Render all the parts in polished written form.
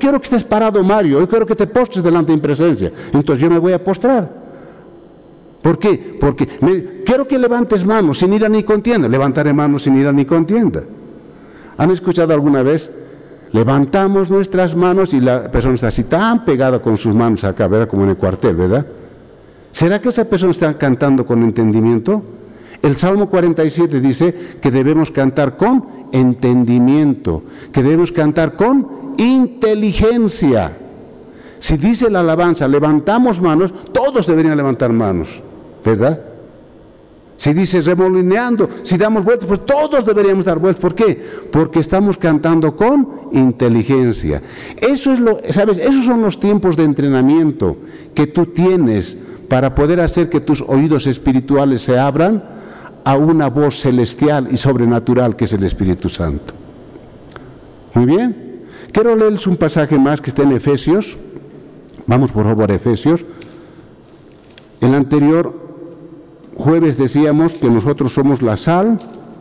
quiero que estés parado, Mario, yo quiero que te postres delante de mi presencia. Entonces yo me voy a postrar. ¿Por qué? Porque quiero que levantes manos sin ira ni contienda. Levantaré manos sin ira ni contienda. ¿Han escuchado alguna vez? Levantamos nuestras manos y la persona está así tan pegada con sus manos acá, ¿verdad? Como en el cuartel, ¿verdad? ¿Será que esa persona está cantando con entendimiento? El Salmo 47 dice que debemos cantar con entendimiento, que debemos cantar con inteligencia. Si dice la alabanza, levantamos manos, todos deberían levantar manos, ¿verdad? Si dice remolineando, si damos vueltas, pues todos deberíamos dar vueltas. ¿Por qué? Porque estamos cantando con inteligencia. Eso es ¿sabes? Esos son los tiempos de entrenamiento que tú tienes para poder hacer que tus oídos espirituales se abran a una voz celestial y sobrenatural que es el Espíritu Santo. Muy bien. Quiero leerles un pasaje más que está en Efesios. Vamos por favor a Efesios. El anterior jueves decíamos que nosotros somos la sal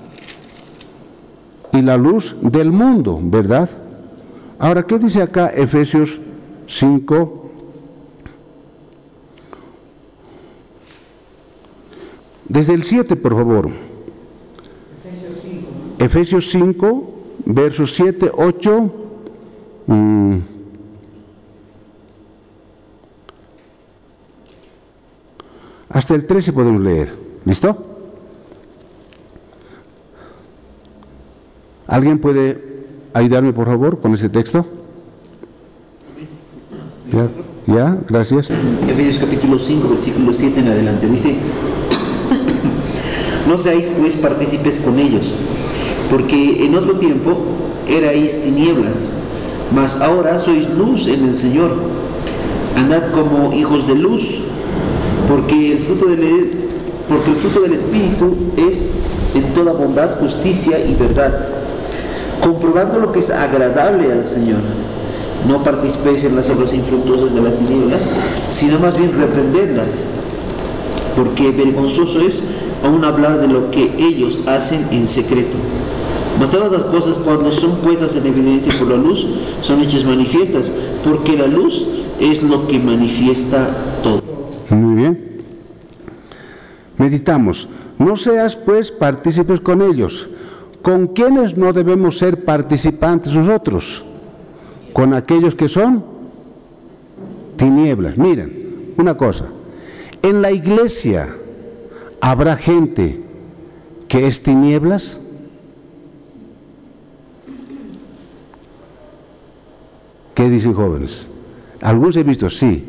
y la luz del mundo, ¿verdad? Ahora, ¿qué dice acá Efesios 5? Desde el 7, por favor. Efesios 5, versos 7, 8. Hasta el 13 podemos leer. ¿Listo? ¿Alguien puede ayudarme, por favor, con ese texto? ¿Ya? Gracias. Efesios capítulo 5, versículo 7 en adelante. Dice: no seáis pues partícipes con ellos, porque en otro tiempo erais tinieblas, mas ahora sois luz en el Señor. Andad como hijos de luz, porque el fruto del Espíritu es en toda bondad, justicia y verdad, comprobando lo que es agradable al Señor. No participéis en las obras infructuosas de las tinieblas, sino más bien reprendedlas, porque vergonzoso es aún hablar de lo que ellos hacen en secreto. Mas todas las cosas, cuando son puestas en evidencia por la luz, son hechas manifiestas, porque la luz es lo que manifiesta todo. Muy bien. Meditamos. No seas pues partícipes con ellos. ¿Con quiénes no debemos ser participantes nosotros? Con aquellos que son tinieblas. Miren, una cosa. En la iglesia ¿habrá gente que es tinieblas? ¿Qué dicen jóvenes? Algunos he visto, sí.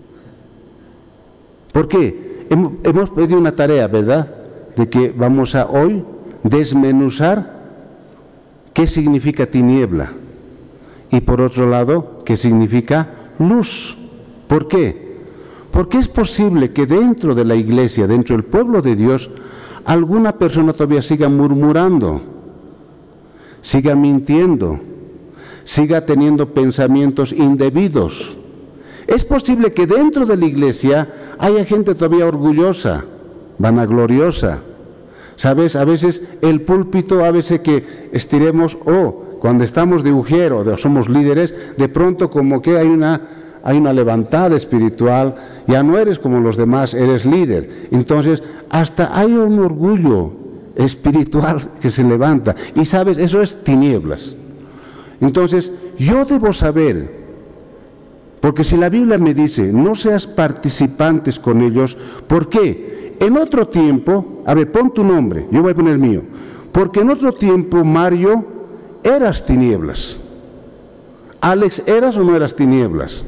¿Por qué? Hemos pedido una tarea, ¿verdad? De que vamos a hoy desmenuzar qué significa tiniebla y por otro lado, qué significa luz. ¿Por qué? Porque es posible que dentro de la iglesia, dentro del pueblo de Dios, alguna persona todavía siga murmurando, siga mintiendo, siga teniendo pensamientos indebidos. Es posible que dentro de la iglesia haya gente todavía orgullosa, vanagloriosa. ¿Sabes? A veces el púlpito, a veces que estiremos, cuando estamos de ujero, somos líderes, de pronto como que hay una levantada espiritual, ya no eres como los demás, eres líder. Entonces, hasta hay un orgullo espiritual que se levanta. Y sabes, eso es tinieblas. Entonces, yo debo saber, porque si la Biblia me dice, no seas participantes con ellos, ¿por qué? En otro tiempo, a ver, pon tu nombre, yo voy a poner el mío, porque en otro tiempo, Mario, eras tinieblas. Alex, ¿eras o no eras tinieblas?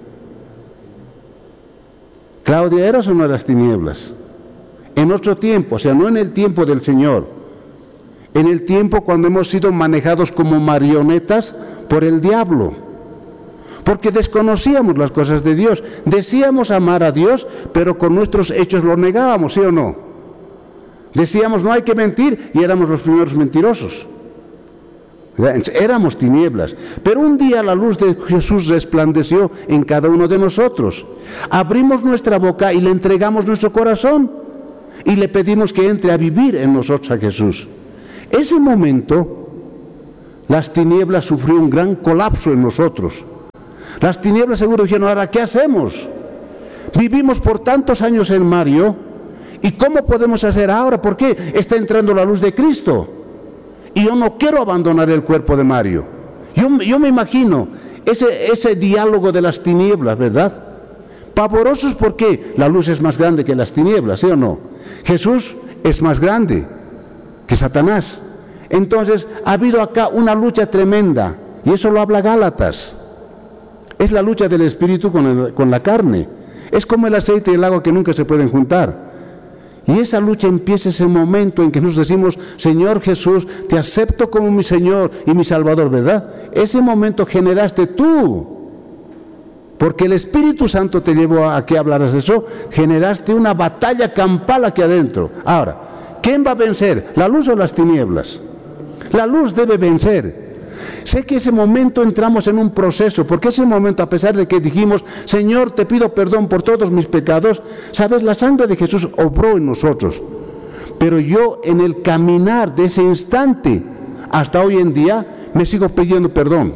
Claudia, ¿eras o no eras tinieblas? En otro tiempo, o sea, no en el tiempo del Señor, en el tiempo cuando hemos sido manejados como marionetas por el diablo, porque desconocíamos las cosas de Dios, decíamos amar a Dios, pero con nuestros hechos lo negábamos, ¿sí o no? Decíamos no hay que mentir y éramos los primeros mentirosos. Éramos tinieblas, pero un día la luz de Jesús resplandeció en cada uno de nosotros. Abrimos nuestra boca y le entregamos nuestro corazón y le pedimos que entre a vivir en nosotros a Jesús. Ese momento, las tinieblas sufrieron un gran colapso en nosotros, Las tinieblas seguro dijeron, ahora, ¿qué hacemos? Vivimos por tantos años en Mario, ¿y cómo podemos hacer ahora? ¿Por qué está entrando la luz de Cristo? Y yo no quiero abandonar el cuerpo de Mario. Yo me imagino ese diálogo de las tinieblas, ¿verdad? Pavorosos porque la luz es más grande que las tinieblas, ¿sí o no? Jesús es más grande que Satanás. Entonces ha habido acá una lucha tremenda, y eso lo habla Gálatas. Es la lucha del espíritu con la carne. Es como el aceite y el agua que nunca se pueden juntar. Y esa lucha empieza ese momento en que nos decimos, Señor Jesús, te acepto como mi Señor y mi Salvador, ¿verdad? Ese momento generaste tú, porque el Espíritu Santo te llevó a que hablaras de eso. Generaste una batalla campal aquí adentro. Ahora, ¿quién va a vencer? ¿La luz o las tinieblas? La luz debe vencer. Sé que ese momento entramos en un proceso, porque ese momento, a pesar de que dijimos, Señor, te pido perdón por todos mis pecados, sabes, la sangre de Jesús obró en nosotros. Pero yo, en el caminar de ese instante hasta hoy en día, me sigo pidiendo perdón.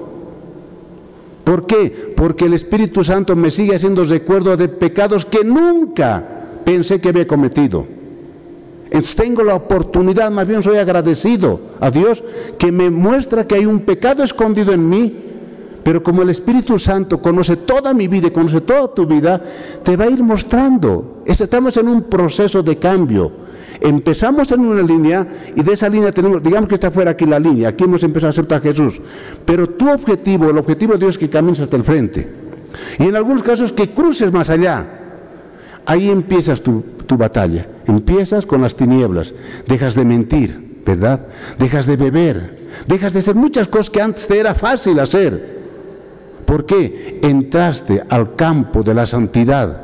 ¿Por qué? Porque el Espíritu Santo me sigue haciendo recuerdo de pecados que nunca pensé que había cometido. Entonces tengo la oportunidad, más bien soy agradecido a Dios, que me muestra que hay un pecado escondido en mí, pero como el Espíritu Santo conoce toda mi vida y conoce toda tu vida, te va a ir mostrando. Estamos en un proceso de cambio. Empezamos en una línea, y de esa línea tenemos, digamos que está fuera aquí la línea, aquí hemos empezado a aceptar a Jesús, pero tu objetivo, el objetivo de Dios es que camines hasta el frente, y en algunos casos que cruces más allá. Ahí empiezas tu batalla, empiezas con las tinieblas, dejas de mentir, ¿verdad? Dejas de beber, dejas de hacer muchas cosas que antes te era fácil hacer. ¿Por qué? Entraste al campo de la santidad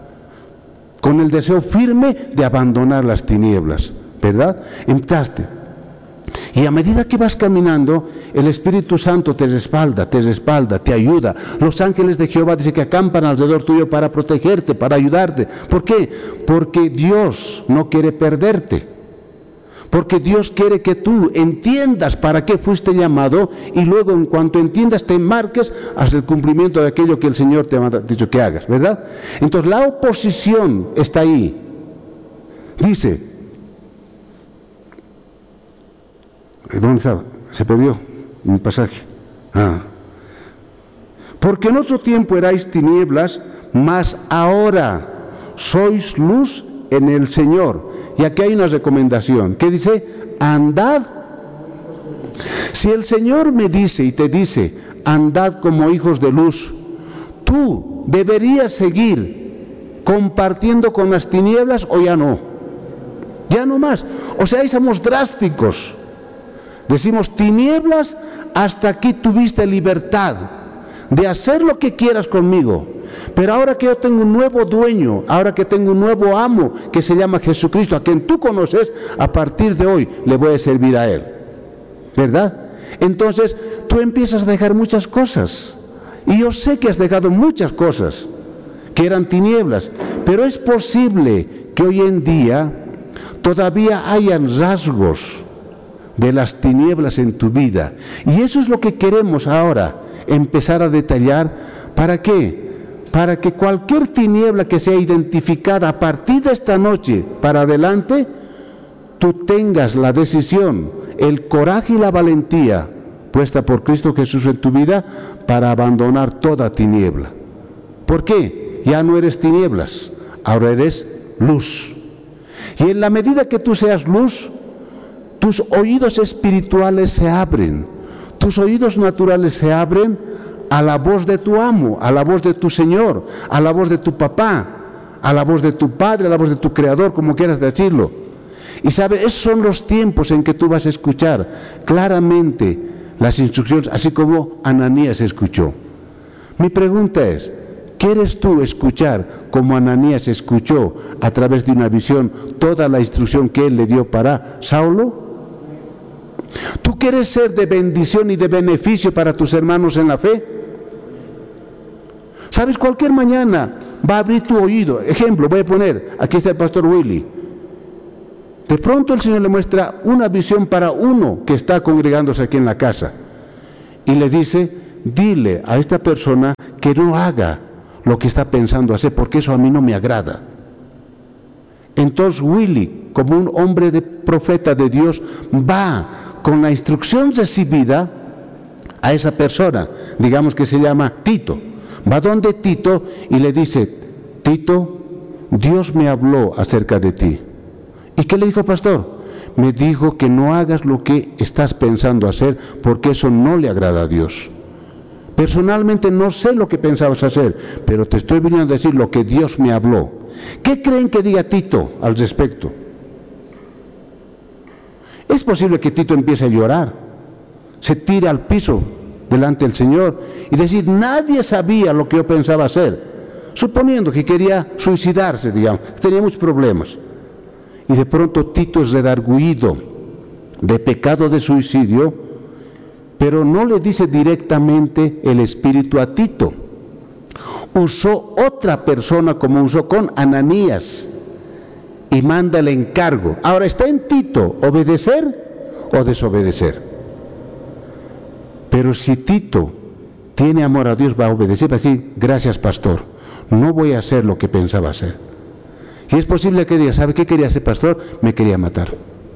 con el deseo firme de abandonar las tinieblas, ¿verdad? Entraste. Y a medida que vas caminando, el Espíritu Santo te respalda, te ayuda. Los ángeles de Jehová dice que acampan alrededor tuyo para protegerte, para ayudarte. ¿Por qué? Porque Dios no quiere perderte. Porque Dios quiere que tú entiendas para qué fuiste llamado, y luego, en cuanto entiendas, te marques hasta el cumplimiento de aquello que el Señor te ha dicho que hagas, ¿verdad? Entonces la oposición está ahí. Dice, ¿dónde estaba? Se perdió un pasaje. Porque en otro tiempo erais tinieblas, mas ahora sois luz en el Señor. Y aquí hay una recomendación que dice, andad. Si el Señor me dice y te dice, andad como hijos de luz, tú deberías seguir compartiendo con las tinieblas, o ya no. Ya no más. O sea, ahí somos drásticos. Decimos, tinieblas, hasta aquí tuviste libertad de hacer lo que quieras conmigo, pero ahora que yo tengo un nuevo dueño, ahora que tengo un nuevo amo que se llama Jesucristo, a quien tú conoces, a partir de hoy le voy a servir a Él, ¿verdad? Entonces tú empiezas a dejar muchas cosas, y yo sé que has dejado muchas cosas que eran tinieblas, pero es posible que hoy en día todavía hayan rasgos de las tinieblas en tu vida, y eso es lo que queremos ahora empezar a detallar. ¿Para qué? Para que cualquier tiniebla que sea identificada a partir de esta noche para adelante, tú tengas la decisión, el coraje y la valentía puesta por Cristo Jesús en tu vida para abandonar toda tiniebla. ¿Por qué? Ya no eres tinieblas, ahora eres luz. Y en la medida que tú seas luz, tus oídos espirituales se abren, tus oídos naturales se abren a la voz de tu amo, a la voz de tu Señor, a la voz de tu papá, a la voz de tu padre, a la voz de tu creador, como quieras decirlo. Y sabes, esos son los tiempos en que tú vas a escuchar claramente las instrucciones, así como Ananías escuchó. Mi pregunta es, ¿quieres tú escuchar como Ananías escuchó a través de una visión toda la instrucción que él le dio para Saulo? ¿Tú quieres ser de bendición y de beneficio para tus hermanos en la fe? ¿Sabes? Cualquier mañana va a abrir tu oído. Ejemplo, voy a poner, aquí está el pastor Willy. De pronto el Señor le muestra una visión para uno que está congregándose aquí en la casa. Y le dice, dile a esta persona que no haga lo que está pensando hacer, porque eso a mí no me agrada. Entonces Willy, como un hombre de profeta de Dios, va con la instrucción recibida a esa persona, digamos que se llama Tito. Va donde Tito y le dice: Tito, Dios me habló acerca de ti. ¿Y qué le dijo, pastor? Me dijo que no hagas lo que estás pensando hacer, porque eso no le agrada a Dios. Personalmente no sé lo que pensabas hacer, pero te estoy viniendo a decir lo que Dios me habló. ¿Qué creen que diga Tito al respecto? Es posible que Tito empiece a llorar, se tire al piso delante del Señor y decir: nadie sabía lo que yo pensaba hacer, suponiendo que quería suicidarse, digamos, tenía muchos problemas. Y de pronto Tito es redarguido de pecado de suicidio, pero no le dice directamente el Espíritu a Tito. Usó otra persona, como usó con Ananías, y manda el encargo. Ahora está en Tito obedecer o desobedecer. Pero si Tito tiene amor a Dios, va a obedecer, va a decir: gracias, pastor, no voy a hacer lo que pensaba hacer. Y es posible que diga: ¿sabe qué quería hacer, pastor? Me quería matar.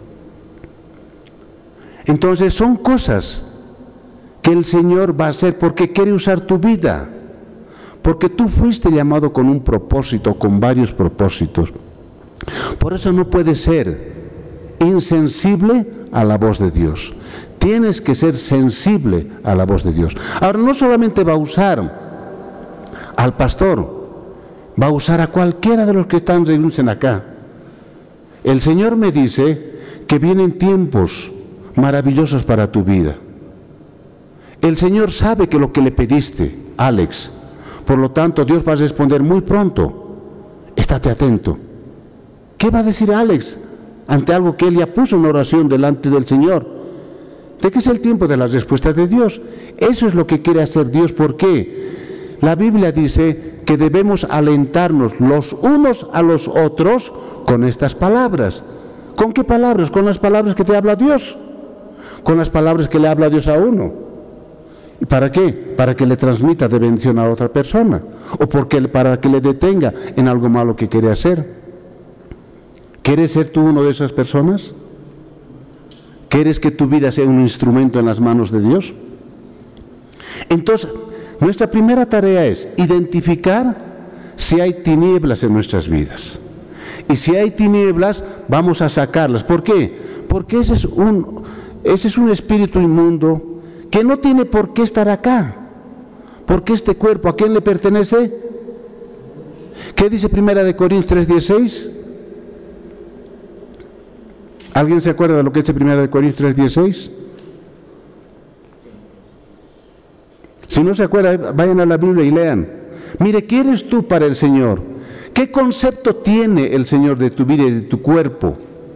Entonces son cosas que el Señor va a hacer porque quiere usar tu vida, porque tú fuiste llamado con un propósito, con varios propósitos. Por eso no puedes ser insensible a la voz de Dios. Tienes que ser sensible a la voz de Dios. Ahora, no solamente va a usar al pastor, va a usar a cualquiera de los que están reunidos acá. El Señor me dice que vienen tiempos maravillosos para tu vida. El Señor sabe que lo que le pediste, Alex, por lo tanto Dios va a responder muy pronto. Estate atento. ¿Qué va a decir Alex ante algo que él ya puso en oración delante del Señor? De que es el tiempo de la respuesta de Dios. Eso es lo que quiere hacer Dios. ¿Por qué? La Biblia dice que debemos alentarnos los unos a los otros con estas palabras. ¿Con qué palabras? Con las palabras que te habla Dios, con las palabras que le habla Dios a uno. ¿Y para qué? Para que le transmita de bendición a otra persona, o para que le detenga en algo malo que quiere hacer. ¿Quieres ser tú uno de esas personas? ¿Quieres que tu vida sea un instrumento en las manos de Dios? Entonces, nuestra primera tarea es identificar si hay tinieblas en nuestras vidas. Y si hay tinieblas, vamos a sacarlas. ¿Por qué? Porque ese es un espíritu inmundo que no tiene por qué estar acá. Porque este cuerpo, ¿a quién le pertenece? ¿Qué dice 1 Corintios 3:16? ¿Alguien se acuerda de lo que dice 1 Corintios 3:16? Si no se acuerda, vayan a la Biblia y lean. Mire, ¿qué eres tú para el Señor? ¿Qué concepto tiene el Señor de tu vida y de tu cuerpo?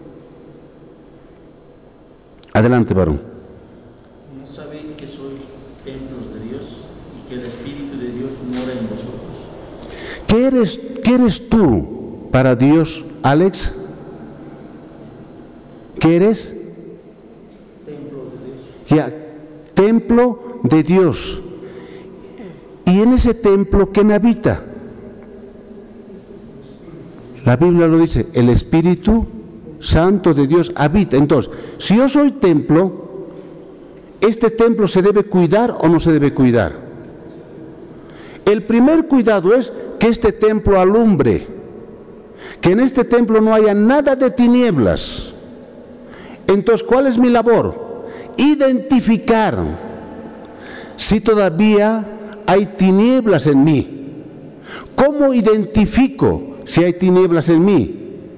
Adelante, varón. ¿No sabéis que sois templos de Dios y que el Espíritu de Dios mora en vosotros? ¿Qué eres tú para Dios, Alex? ¿Qué eres? Templo de Dios. Ya, templo de Dios. Y en ese templo, ¿quién habita? La Biblia lo dice: el Espíritu Santo de Dios habita. Entonces, si yo soy templo, ¿este templo se debe cuidar o no se debe cuidar? El primer cuidado es que este templo alumbre, que en este templo no haya nada de tinieblas. Entonces, ¿cuál es mi labor? Identificar si todavía hay tinieblas en mí. ¿Cómo identifico si hay tinieblas en mí?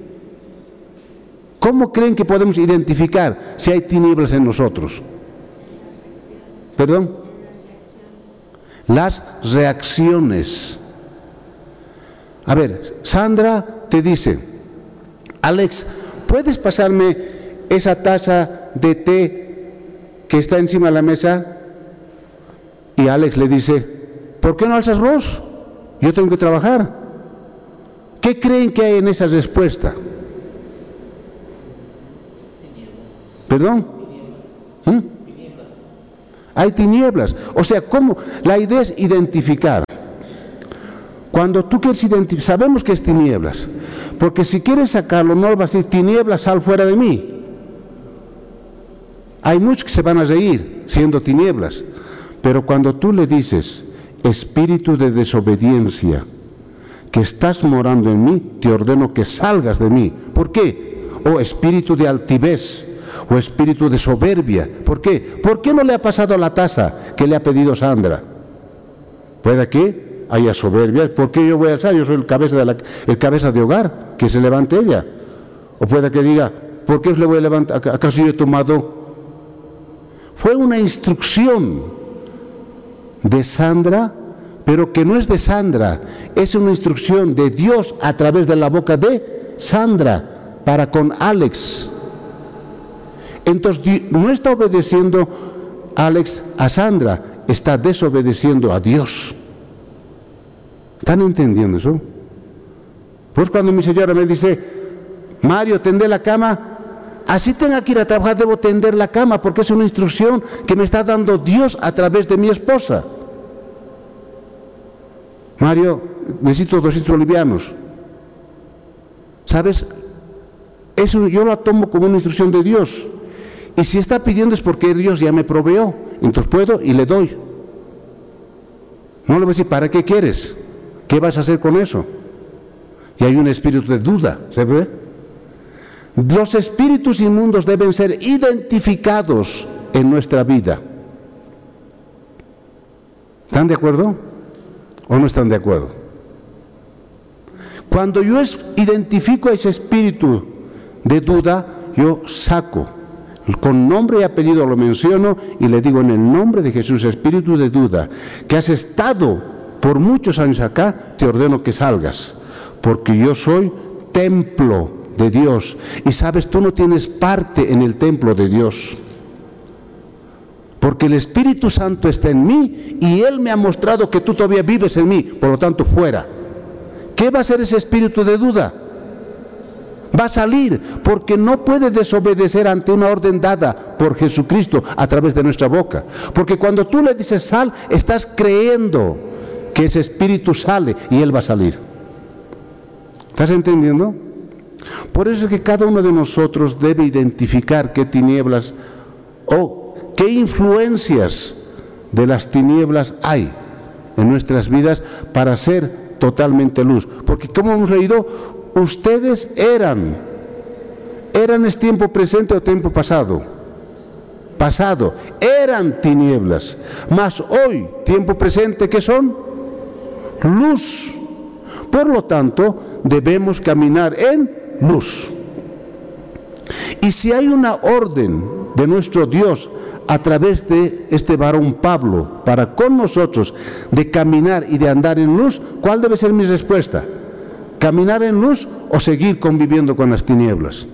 ¿Cómo creen que podemos identificar si hay tinieblas en nosotros? ¿Perdón? Las reacciones. A ver, Sandra te dice: Alex, ¿puedes pasarme esa taza de té que está encima de la mesa? Y Alex le dice: ¿por qué no alzas vos? Yo tengo que trabajar. ¿Qué creen que hay en esa respuesta? ¿Perdón? hay tinieblas. O sea, ¿cómo? La idea es identificar. Cuando tú quieres identificar, sabemos que es tinieblas, porque si quieres sacarlo, no vas a decir, tinieblas, sal fuera de mí. Hay muchos que se van a reír siendo tinieblas, pero cuando tú le dices, espíritu de desobediencia, que estás morando en mí, te ordeno que salgas de mí. ¿Por qué? O espíritu de altivez, o espíritu de soberbia. ¿Por qué? ¿Por qué no le ha pasado la taza que le ha pedido Sandra? Puede que haya soberbia. ¿Por qué yo voy a alzar? Yo soy el cabeza de hogar, que se levante ella. O puede que diga, ¿por qué le voy a levantar? ¿Acaso yo he tomado? Fue una instrucción de Sandra, pero que no es de Sandra, es una instrucción de Dios a través de la boca de Sandra para con Alex. Entonces no está obedeciendo Alex a Sandra, está desobedeciendo a Dios. ¿Están entendiendo eso? Pues cuando mi señora me dice, Mario, tendé la cama, así tenga que ir a trabajar, debo tender la cama, porque es una instrucción que me está dando Dios a través de mi esposa. Mario, necesito 200 bolivianos. ¿Sabes? Eso yo la tomo como una instrucción de Dios. Y si está pidiendo es porque Dios ya me proveó. Entonces puedo y le doy. No le voy a decir, ¿para qué quieres? ¿Qué vas a hacer con eso? Y hay un espíritu de duda, ¿se ve? Los espíritus inmundos deben ser identificados en nuestra vida. ¿Están de acuerdo? ¿O no están de acuerdo? Cuando yo identifico a ese espíritu de duda, yo saco, con nombre y apellido lo menciono y le digo, en el nombre de Jesús, espíritu de duda, que has estado por muchos años acá, te ordeno que salgas, porque yo soy templo de Dios, y sabes, tú no tienes parte en el templo de Dios, porque el Espíritu Santo está en mí y Él me ha mostrado que tú todavía vives en mí, por lo tanto fuera. ¿Qué va a hacer ese espíritu de duda? Va a salir, porque no puede desobedecer ante una orden dada por Jesucristo a través de nuestra boca, porque cuando tú le dices sal, estás creyendo que ese espíritu sale y Él va a salir. ¿Estás entendiendo? Por eso es que cada uno de nosotros debe identificar qué tinieblas o qué influencias de las tinieblas hay en nuestras vidas para ser totalmente luz. Porque como hemos leído, ustedes eran ¿es tiempo presente o tiempo pasado? Pasado, eran tinieblas, mas hoy, tiempo presente, ¿qué son? Luz. Por lo tanto, debemos caminar en luz. Y si hay una orden de nuestro Dios a través de este varón Pablo para con nosotros de caminar y de andar en luz, ¿cuál debe ser mi respuesta? ¿Caminar en luz o seguir conviviendo con las tinieblas?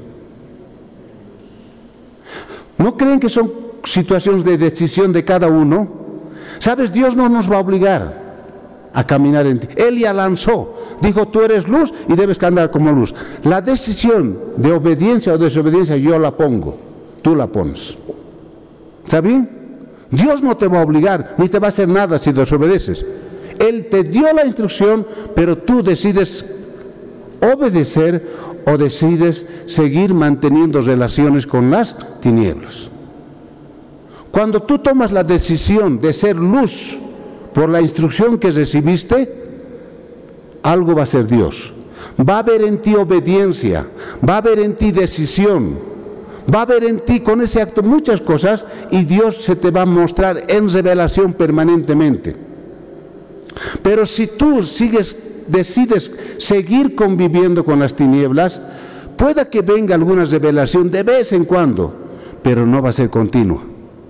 ¿No creen que son situaciones de decisión de cada uno? ¿Sabes? Dios no nos va a obligar a caminar en ti. Él ya lanzó, dijo, tú eres luz y debes andar como luz. La decisión de obediencia o desobediencia yo la pongo, tú la pones. ¿Está bien? Dios no te va a obligar, ni te va a hacer nada si desobedeces. Él te dio la instrucción, pero tú decides obedecer o decides seguir manteniendo relaciones con las tinieblas. Cuando tú tomas la decisión de ser luz por la instrucción que recibiste, algo va a ser Dios. Va a haber en ti obediencia, va a haber en ti decisión, va a haber en ti con ese acto muchas cosas y Dios se te va a mostrar en revelación permanentemente. Pero si tú decides seguir conviviendo con las tinieblas, pueda que venga alguna revelación de vez en cuando, pero no va a ser continua.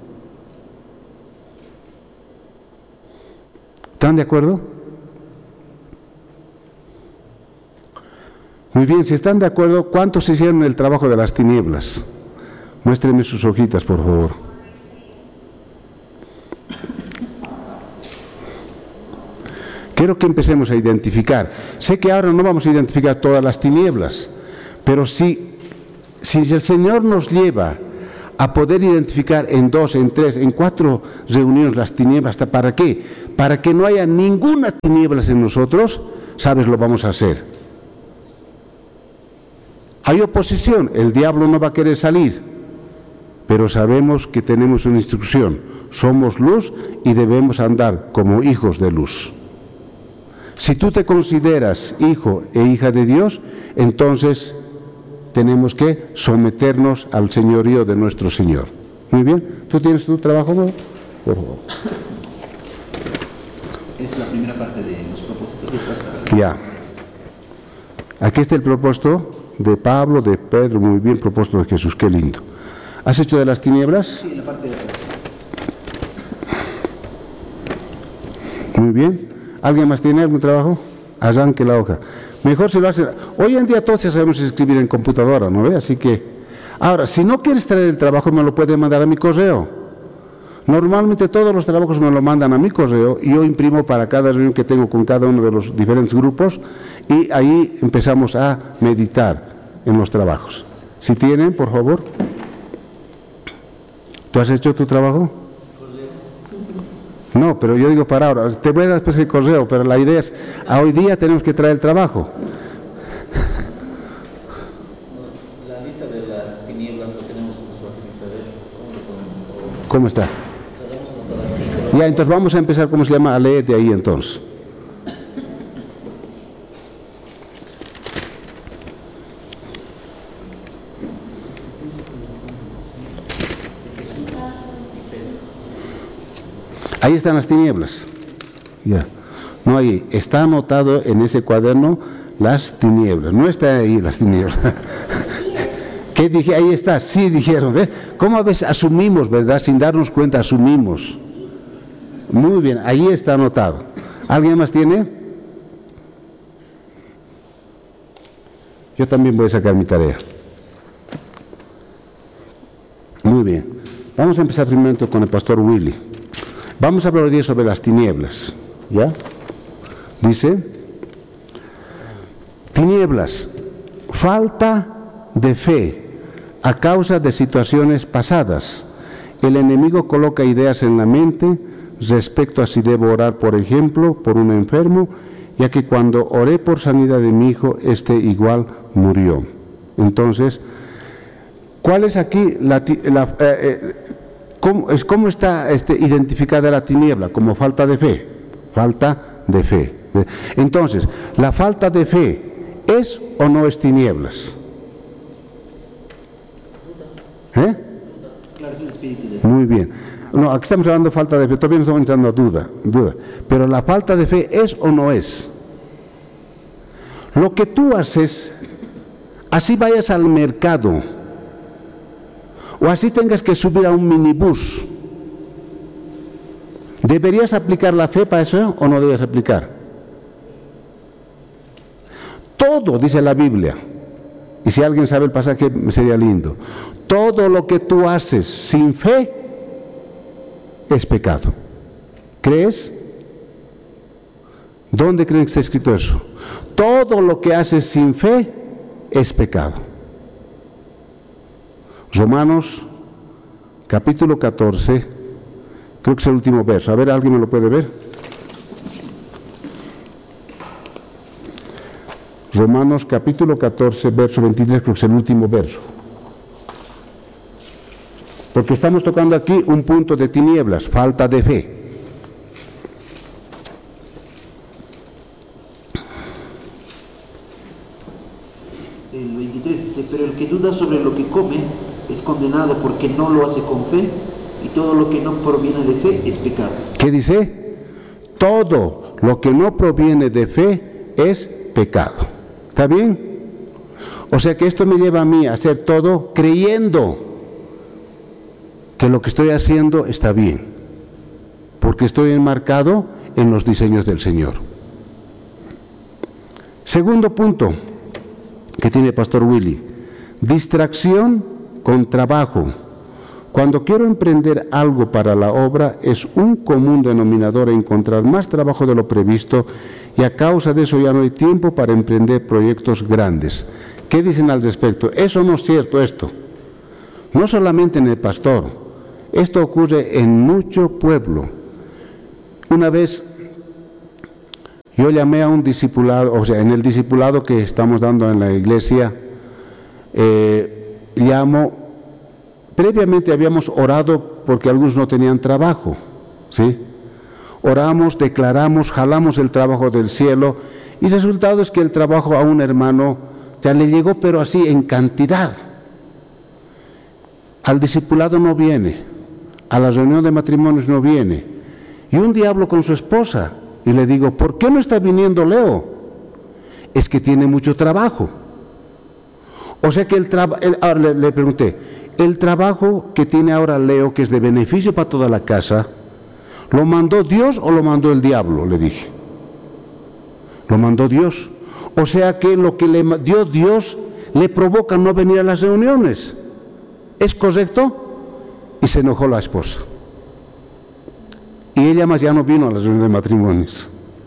¿Están de acuerdo? Muy bien, si están de acuerdo, ¿cuántos hicieron el trabajo de las tinieblas? Muéstrenme sus hojitas, por favor. Quiero que empecemos a identificar. Sé que ahora no vamos a identificar todas las tinieblas, pero si el Señor nos lleva a poder identificar en 2, en 3, en 4 reuniones las tinieblas. ¿Para qué? Para que no haya ninguna tinieblas en nosotros, ¿sabes? Lo vamos a hacer. Hay oposición, el diablo no va a querer salir, pero sabemos que tenemos una instrucción, somos luz y debemos andar como hijos de luz. Si tú te consideras hijo e hija de Dios, entonces tenemos que someternos al señorío de nuestro Señor. Muy bien, ¿tú tienes tu trabajo, no? Por favor. Es la primera parte de los propósitos. Ya. Aquí está el propósito de Pablo, de Pedro, muy bien, propósito de Jesús, qué lindo. ¿Has hecho de las tinieblas? Sí, la parte de atrás. Muy bien. ¿Alguien más tiene algún trabajo? Arranque la hoja. Mejor si lo hacen. Hoy en día todos ya sabemos escribir en computadora, ¿no ve? Así que, ahora, si no quieres traer el trabajo, me lo puede mandar a mi correo. Normalmente todos los trabajos me lo mandan a mi correo y yo imprimo para cada reunión que tengo con cada uno de los diferentes grupos y ahí empezamos a meditar en los trabajos. Si tienen, por favor. ¿Tú has hecho tu trabajo? No, pero yo digo para ahora, te voy a dar después el correo, pero la idea es, a hoy día tenemos que traer el trabajo. La lista de las tinieblas lo tenemos en su agenda, ¿cómo lo podemos? ¿Cómo está? Ya, entonces vamos a empezar, ¿cómo se llama? A leer de ahí entonces. Ahí están las tinieblas. Ya. No ahí. Está anotado en ese cuaderno las tinieblas. No está ahí las tinieblas. ¿Qué dije? Ahí está. Sí, dijeron. ¿Ves? ¿Cómo a veces asumimos, verdad? Sin darnos cuenta, asumimos. Muy bien. Ahí está anotado. ¿Alguien más tiene? Yo también voy a sacar mi tarea. Muy bien. Vamos a empezar primero con el pastor Willy. Vamos a hablar hoy día sobre las tinieblas, ¿ya? Dice, tinieblas, falta de fe a causa de situaciones pasadas. El enemigo coloca ideas en la mente respecto a si debo orar, por ejemplo, por un enfermo, ya que cuando oré por sanidad de mi hijo, igual murió. Entonces, ¿cuál es aquí ¿Cómo está identificada la tiniebla? Como falta de fe. Falta de fe. Entonces, ¿la falta de fe es o no es tinieblas? ¿Eh? Claro, es un espíritu de... Muy bien. No, aquí estamos hablando de falta de fe, todavía no estamos entrando a duda. Pero la falta de fe es o no es. Lo que tú haces, así vayas al mercado, o así tengas que subir a un minibús, ¿deberías aplicar la fe para eso o no debes aplicar? Todo, dice la Biblia, y si alguien sabe el pasaje sería lindo, todo lo que tú haces sin fe es pecado. ¿Crees? ¿Dónde creen que está escrito eso? Todo lo que haces sin fe es pecado. Romanos, capítulo 14, creo que es el último verso. A ver, ¿alguien me lo puede ver? Romanos, capítulo 14, verso 23, creo que es el último verso. Porque estamos tocando aquí un punto de tinieblas, falta de fe. El 23 dice, pero el que duda sobre lo que come es condenado porque no lo hace con fe, y todo lo que no proviene de fe es pecado. ¿Qué dice? Todo lo que no proviene de fe es pecado. ¿Está bien? O sea que esto me lleva a mí a hacer todo creyendo que lo que estoy haciendo está bien, porque estoy enmarcado en los diseños del Señor. Segundo punto que tiene Pastor Willy, distracción con trabajo. Cuando quiero emprender algo para la obra, es un común denominador encontrar más trabajo de lo previsto y a causa de eso ya no hay tiempo para emprender proyectos grandes. ¿Qué dicen al respecto? Eso no es cierto esto. No solamente en el pastor, esto ocurre en mucho pueblo. Una vez yo llamé a un discipulado, o sea, en el discipulado que estamos dando en la iglesia, previamente habíamos orado porque algunos no tenían trabajo, ¿sí? Oramos, declaramos, jalamos el trabajo del cielo, y el resultado es que el trabajo a un hermano ya le llegó, pero así en cantidad. Al discipulado no viene, a la reunión de matrimonios no viene. Y un día hablo con su esposa y le digo, ¿por qué no está viniendo Leo? Es que tiene mucho trabajo. O sea que ahora le pregunté, el trabajo que tiene ahora Leo, que es de beneficio para toda la casa, ¿lo mandó Dios o lo mandó el diablo? Le dije. Lo mandó Dios. O sea que lo que le dio Dios le provoca no venir a las reuniones. ¿Es correcto? Y se enojó la esposa. Y ella más ya no vino a las reuniones de matrimonios.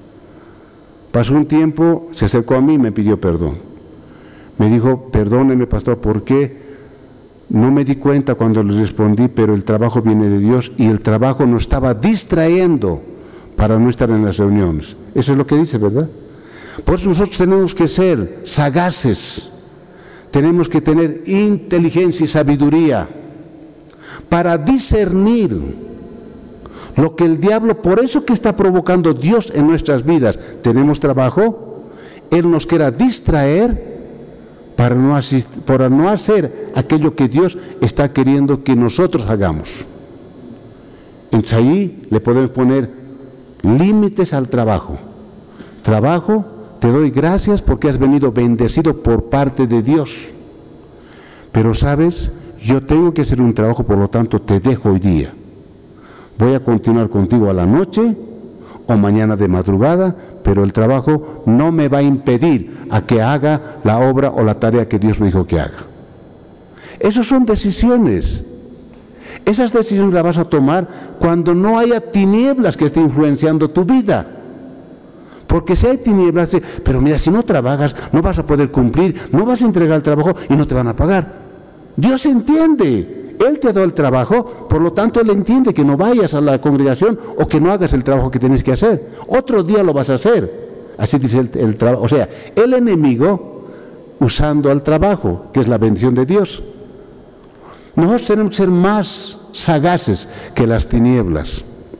Pasó un tiempo, se acercó a mí y me pidió perdón. Me dijo, perdóneme pastor, ¿por qué? No me di cuenta cuando les respondí, pero el trabajo viene de Dios y el trabajo nos estaba distrayendo para no estar en las reuniones. Eso es lo que dice, ¿verdad? Por eso nosotros tenemos que ser sagaces, tenemos que tener inteligencia y sabiduría para discernir lo que el diablo, por eso que está provocando Dios en nuestras vidas. Tenemos trabajo, Él nos quiera distraer para no hacer aquello que Dios está queriendo que nosotros hagamos. Entonces ahí le podemos poner límites al trabajo. Trabajo, te doy gracias porque has venido bendecido por parte de Dios. Pero sabes, yo tengo que hacer un trabajo, por lo tanto te dejo hoy día. Voy a continuar contigo a la noche o mañana de madrugada, pero el trabajo no me va a impedir a que haga la obra o la tarea que Dios me dijo que haga. Esas son decisiones. Esas decisiones las vas a tomar cuando no haya tinieblas que estén influenciando tu vida. Porque si hay tinieblas, pero mira, si no trabajas, no vas a poder cumplir, no vas a entregar el trabajo y no te van a pagar. Dios entiende, Él te ha dado el trabajo, por lo tanto Él entiende que no vayas a la congregación o que no hagas el trabajo que tienes que hacer. Otro día lo vas a hacer. Así dice el trabajo. O sea, el enemigo usando al trabajo, que es la bendición de Dios. Nosotros tenemos que ser más sagaces que las tinieblas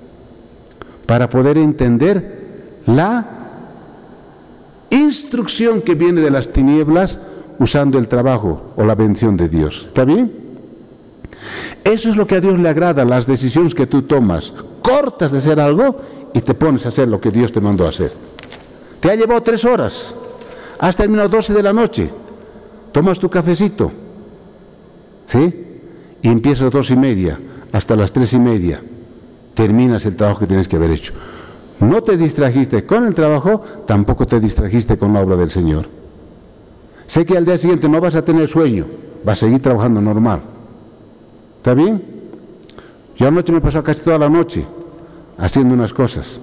para poder entender la instrucción que viene de las tinieblas usando el trabajo o la bendición de Dios. ¿Está bien? Eso es lo que a Dios le agrada, las decisiones que tú tomas. Cortas de hacer algo y te pones a hacer lo que Dios te mandó a hacer. Te ha llevado 3 horas, has terminado 12 de la noche, tomas tu cafecito, ¿sí? Y empiezas a las 2:30 hasta las 3:30, terminas el trabajo que tienes que haber hecho. No te distrajiste con el trabajo, tampoco te distrajiste con la obra del Señor. Sé que al día siguiente no vas a tener sueño, vas a seguir trabajando normal. ¿Está bien? Yo anoche me pasó casi toda la noche haciendo unas cosas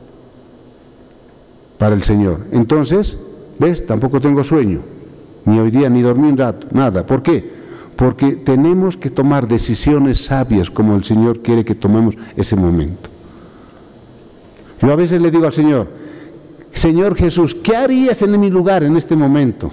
para el Señor. Entonces, ¿ves? Tampoco tengo sueño, ni hoy día, ni dormí un rato, nada. ¿Por qué? Porque tenemos que tomar decisiones sabias como el Señor quiere que tomemos ese momento. Yo a veces le digo al Señor, Señor Jesús, ¿qué harías en mi lugar en este momento?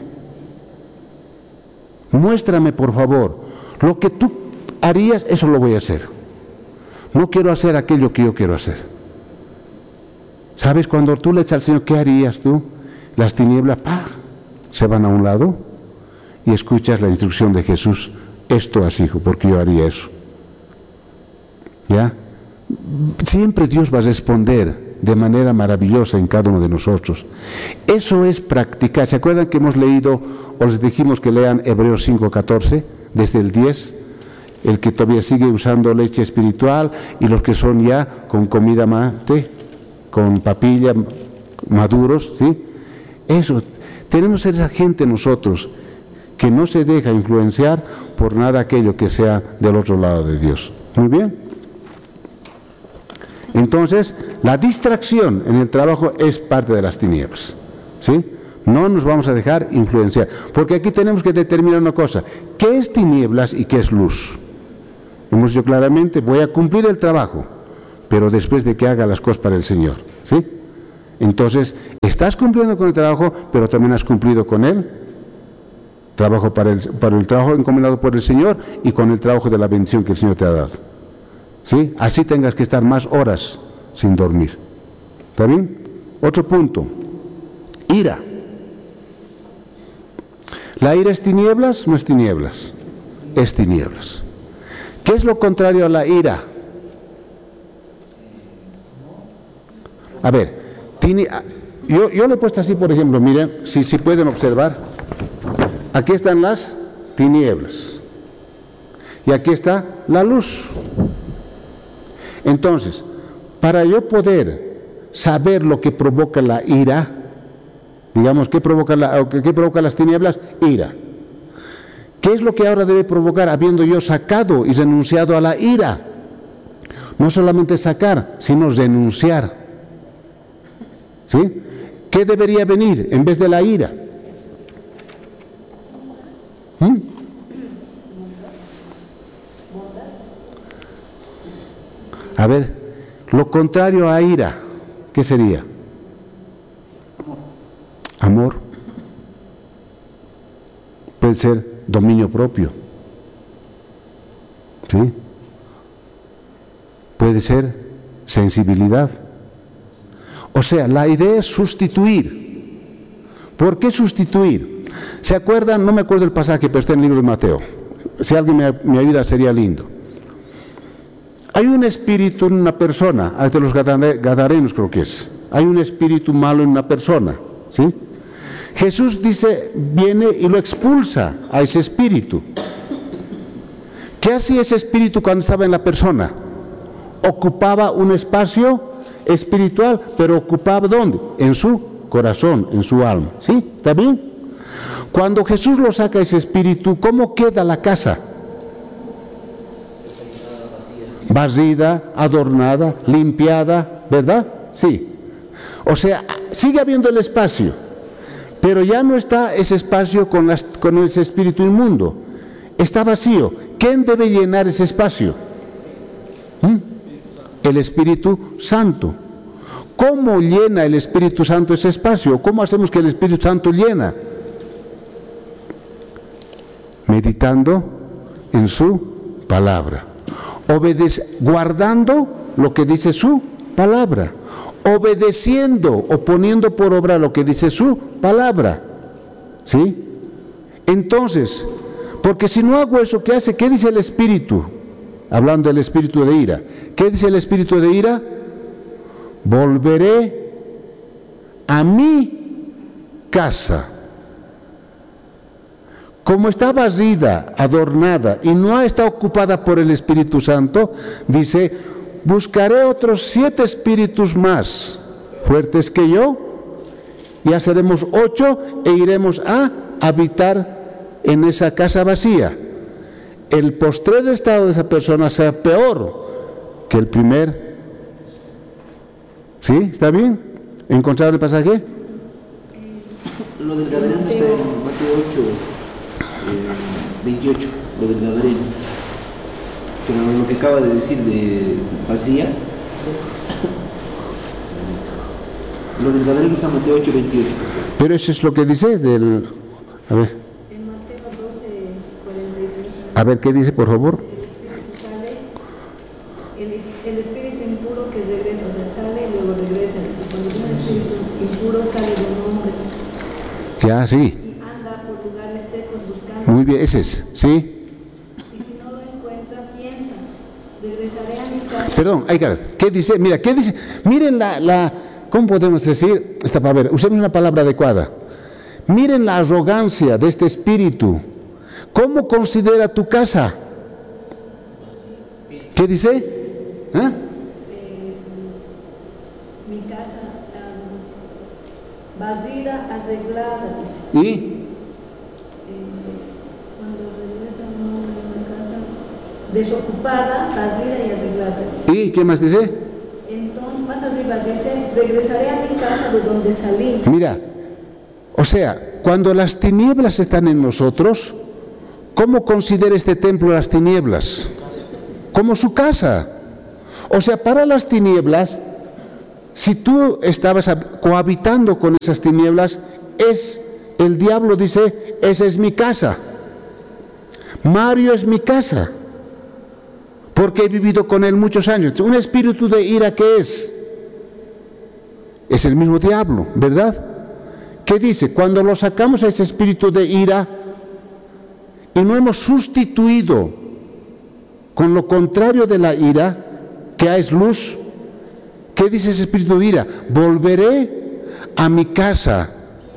Muéstrame, por favor, lo que tú harías, eso lo voy a hacer. No quiero hacer aquello que yo quiero hacer. ¿Sabes? Cuando tú le echas al Señor, ¿qué harías tú? Las tinieblas, ¡pah!, se van a un lado y escuchas la instrucción de Jesús. Esto haz, hijo, porque yo haría eso. ¿Ya? Siempre Dios va a responder de manera maravillosa en cada uno de nosotros. Eso es practicar. ¿Se acuerdan que hemos leído, o les dijimos que lean Hebreos 5:14, desde el 10? El que todavía sigue usando leche espiritual y los que son ya con comida mate, con papilla, maduros, ¿sí? Eso, tenemos esa gente nosotros que no se deja influenciar por nada aquello que sea del otro lado de Dios. Muy bien. Entonces, la distracción en el trabajo es parte de las tinieblas, ¿sí? No nos vamos a dejar influenciar, porque aquí tenemos que determinar una cosa: ¿qué es tinieblas y qué es luz? Hemos dicho claramente, voy a cumplir el trabajo, pero después de que haga las cosas para el Señor, ¿sí? Entonces, estás cumpliendo con el trabajo, pero también has cumplido con él. Trabajo para el trabajo encomendado por el Señor y con el trabajo de la bendición que el Señor te ha dado. ¿Sí? Así tengas que estar más horas sin dormir. ¿Está bien? Otro punto. Ira. ¿La ira es tinieblas? No es tinieblas. Es tinieblas. ¿Qué es lo contrario a la ira? A ver, yo le he puesto así, por ejemplo, miren, si pueden observar. Aquí están las tinieblas. Y aquí está la luz. Entonces, para yo poder saber lo que provoca la ira, digamos, ¿qué provoca las tinieblas? Ira. ¿Qué es lo que ahora debe provocar habiendo yo sacado y renunciado a la ira? No solamente sacar, sino renunciar. ¿Sí? ¿Qué debería venir en vez de la ira? A ver, lo contrario a ira, ¿qué sería? Amor. Puede ser dominio propio. ¿Sí? Puede ser sensibilidad. O sea, la idea es sustituir. ¿Por qué sustituir? ¿Se acuerdan? No me acuerdo el pasaje, pero está en el libro de Mateo. Si alguien me ayuda sería lindo. Hay un espíritu en una persona, de los gadarenos creo que es. Hay un espíritu malo en una persona, ¿sí? Jesús dice, viene y lo expulsa a ese espíritu. ¿Qué hacía ese espíritu cuando estaba en la persona? Ocupaba un espacio espiritual, pero ocupaba ¿dónde? En su corazón, en su alma, ¿sí? ¿Está bien? Cuando Jesús lo saca ese espíritu, ¿cómo queda la casa? Barrida, adornada, limpiada, ¿verdad? Sí. O sea, sigue habiendo el espacio, pero ya no está ese espacio con ese espíritu inmundo. Está vacío. ¿Quién debe llenar ese espacio? El Espíritu Santo. ¿Cómo llena el Espíritu Santo ese espacio? ¿Cómo hacemos que el Espíritu Santo llena? Meditando en su palabra. Guardando lo que dice su palabra, obedeciendo o poniendo por obra lo que dice su palabra, ¿sí? Entonces, porque si no hago eso, ¿qué hace? ¿Qué dice el espíritu? Hablando del espíritu de ira, ¿qué dice el espíritu de ira? Volveré a mi casa. Como está barrida, adornada y no está ocupada por el Espíritu Santo, dice, buscaré otros 7 espíritus más fuertes que yo, y seremos 8 e iremos a habitar en esa casa vacía. El postrer estado de esa persona sea peor que el primer. ¿Sí? ¿Está bien? ¿Encontraron el pasaje? Lo del Gadareno está en Mateo 8. 28, lo del Gadareno. Pero lo que acaba de decir de vacía, lo del Gadareno está en Mateo 8, 28. Pero eso es lo que dice del... A ver. En Mateo 12, 43. A ver, ¿qué dice, por favor? El espíritu impuro que regresa, o sea, sale y luego regresa. Dice, cuando un espíritu impuro sale de un hombre. Ya, sí. Muy bien, ese es, ¿sí? Y si no lo encuentra, piensa, regresaré a mi casa. Perdón, ¿qué dice? Mira, ¿qué dice? Miren ¿cómo podemos decir? A ver, usemos una palabra adecuada. Miren la arrogancia de este espíritu. ¿Cómo considera tu casa? ¿Qué dice? Mi casa vacía, arreglada, dice. ¿Y? Desocupada, vacía y arreglada. ¿Y qué más dice? Entonces más arriba dice, regresaré a mi casa de donde salí. Mira, o sea, cuando las tinieblas están en nosotros, ¿cómo considera este templo las tinieblas? como su casa. O sea, para las tinieblas, si tú estabas cohabitando con esas tinieblas, el diablo dice, esa es mi casa. Mario es mi casa, porque he vivido con él muchos años. Un espíritu de ira, ¿qué es? Es el mismo diablo, ¿verdad? ¿Qué dice? Cuando lo sacamos a ese espíritu de ira y no hemos sustituido con lo contrario de la ira, que es luz, ¿qué dice ese espíritu de ira? Volveré a mi casa.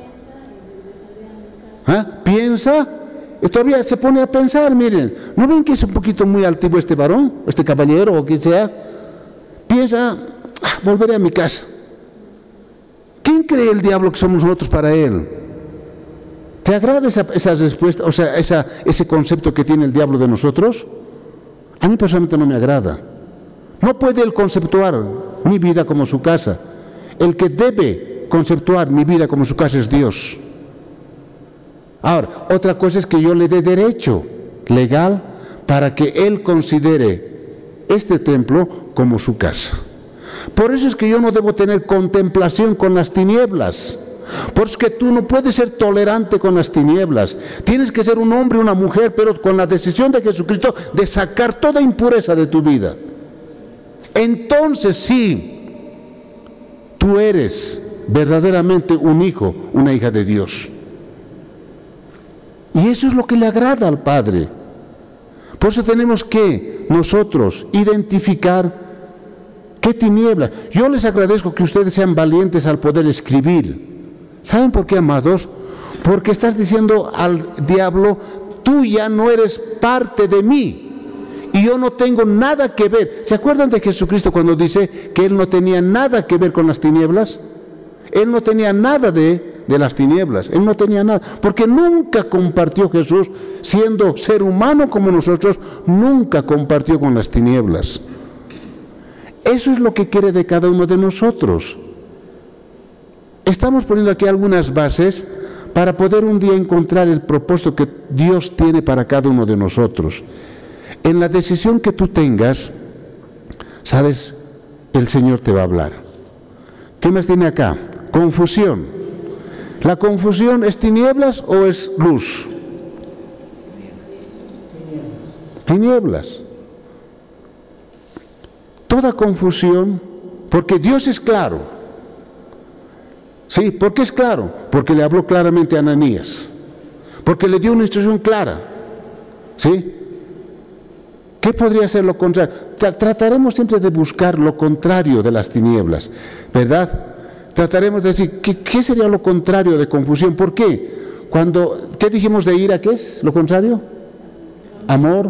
¿Ah? Piensa, y todavía se pone a pensar, miren, ¿no ven que es un poquito muy altivo este varón, este caballero o quien sea? Piensa, volveré a mi casa. ¿Quién cree el diablo que somos nosotros para él? ¿Te agrada esa respuesta, o sea, ese concepto que tiene el diablo de nosotros? A mí personalmente no me agrada. No puede él conceptuar mi vida como su casa. El que debe conceptuar mi vida como su casa es Dios. Ahora, otra cosa es que yo le dé derecho legal para que él considere este templo como su casa. Por eso es que yo no debo tener contemplación con las tinieblas. Por eso es que tú no puedes ser tolerante con las tinieblas. Tienes que ser un hombre y una mujer, pero con la decisión de Jesucristo de sacar toda impureza de tu vida. Entonces sí, tú eres verdaderamente un hijo, una hija de Dios. Y eso es lo que le agrada al Padre. Por eso tenemos que nosotros identificar qué tinieblas. Yo les agradezco que ustedes sean valientes al poder escribir. ¿Saben por qué, amados? Porque estás diciendo al diablo, tú ya no eres parte de mí y yo no tengo nada que ver. ¿Se acuerdan de Jesucristo cuando dice que Él no tenía nada que ver con las tinieblas? Él no tenía nada de las tinieblas, Él no tenía nada, porque nunca compartió Jesús, siendo ser humano como nosotros, nunca compartió con las tinieblas. Eso es lo que quiere de cada uno de nosotros. Estamos poniendo aquí algunas bases para poder un día encontrar el propósito que Dios tiene para cada uno de nosotros. En la decisión que tú tengas, sabes, el Señor te va a hablar. ¿Qué más tiene acá? Confusión. ¿La confusión es tinieblas o es luz? Tinieblas. Toda confusión, porque Dios es claro. Sí, ¿por qué es claro? Porque le habló claramente a Ananías. Porque le dio una instrucción clara. ¿Sí? ¿Qué podría ser lo contrario? Trataremos siempre de buscar lo contrario de las tinieblas, ¿verdad? Trataremos de decir, ¿qué sería lo contrario de confusión? ¿Por qué? ¿Qué dijimos de ira? ¿Qué es lo contrario? Amor.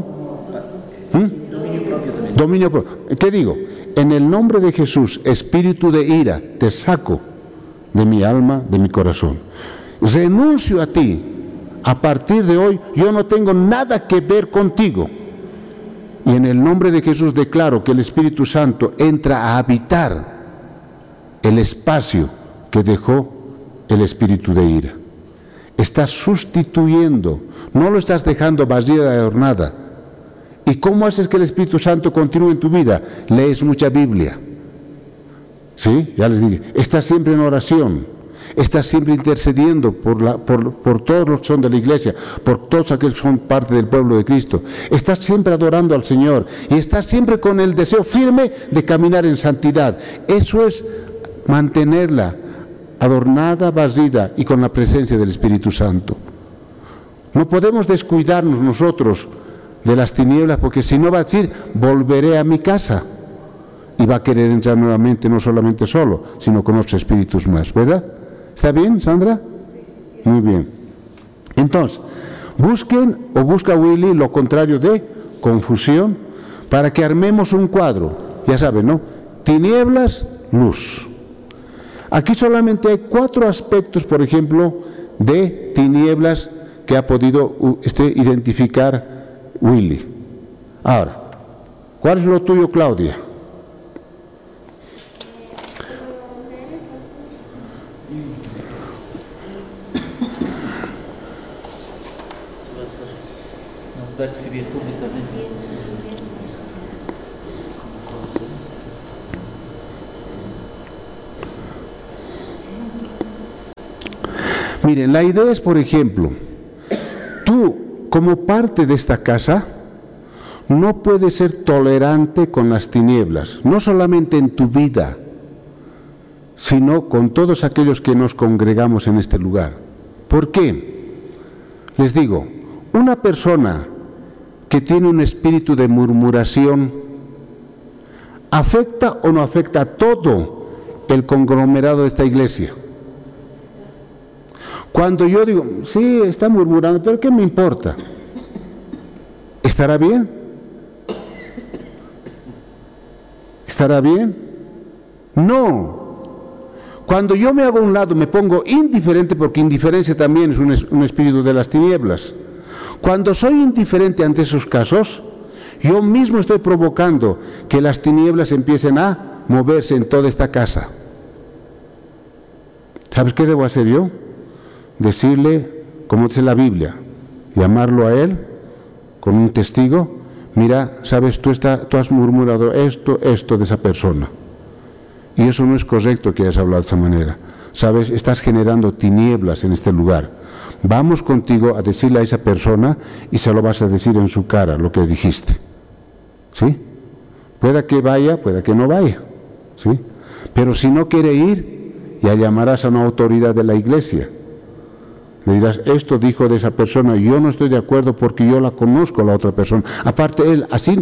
Dominio propio. ¿Qué digo? En el nombre de Jesús, espíritu de ira, te saco de mi alma, de mi corazón. Renuncio a ti. A partir de hoy, yo no tengo nada que ver contigo. Y en el nombre de Jesús declaro que el Espíritu Santo entra a habitar el espacio que dejó el espíritu de ira. Estás sustituyendo, no lo estás dejando vacía y adornada. ¿Y cómo haces que el Espíritu Santo continúe en tu vida? Lees mucha Biblia. ¿Sí? Ya les dije, estás siempre en oración, estás siempre intercediendo por todos los que son de la iglesia, por todos aquellos que son parte del pueblo de Cristo. Estás siempre adorando al Señor y estás siempre con el deseo firme de caminar en santidad. Eso es mantenerla adornada, vacía y con la presencia del Espíritu Santo. No podemos descuidarnos nosotros de las tinieblas, porque si no va a decir, volveré a mi casa, y va a querer entrar nuevamente, no solamente solo, sino con otros espíritus más, ¿verdad? ¿Está bien, Sandra? Muy bien. Entonces, busca Willy lo contrario de confusión, para que armemos un cuadro, ya saben, ¿no? Tinieblas, luz. Aquí solamente hay 4 aspectos, por ejemplo, de tinieblas que ha podido identificar Willy. Ahora, ¿cuál es lo tuyo, Claudia? Nos va a exhibir públicamente. Miren, la idea es, por ejemplo, tú como parte de esta casa no puedes ser tolerante con las tinieblas, no solamente en tu vida, sino con todos aquellos que nos congregamos en este lugar. ¿Por qué? Les digo, una persona que tiene un espíritu de murmuración, ¿afecta o no afecta a todo el conglomerado de esta iglesia? Cuando yo digo, sí, está murmurando, pero ¿qué me importa? ¿Estará bien? ¿Estará bien? No. Cuando yo me hago a un lado, me pongo indiferente, porque indiferencia también es un espíritu de las tinieblas. Cuando soy indiferente ante esos casos, yo mismo estoy provocando que las tinieblas empiecen a moverse en toda esta casa. ¿Sabes qué debo hacer yo? Decirle, como dice la Biblia, llamarlo a él con un testigo. Mira, sabes, tú has murmurado esto de esa persona. Y eso no es correcto que hayas hablado de esa manera. Sabes, estás generando tinieblas en este lugar. Vamos contigo a decirle a esa persona y se lo vas a decir en su cara lo que dijiste. ¿Sí? Pueda que vaya, pueda que no vaya. ¿Sí? Pero si no quiere ir, ya llamarás a una autoridad de la iglesia. Le dirás, esto dijo de esa persona, yo no estoy de acuerdo porque yo la conozco a la otra persona. Aparte, él, así